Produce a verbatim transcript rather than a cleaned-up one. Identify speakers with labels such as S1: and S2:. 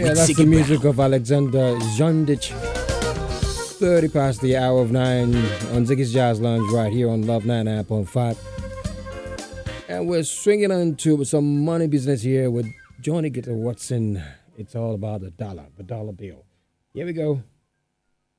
S1: Yeah, that's the music of Alexander Zondich. thirty past the hour of nine on Ziggy's Jazz Lounge right here on Love ninety-nine point five. And we're swinging into some money business here with Johnny Guitar Watson. It's all about the dollar, the dollar bill. Here we go.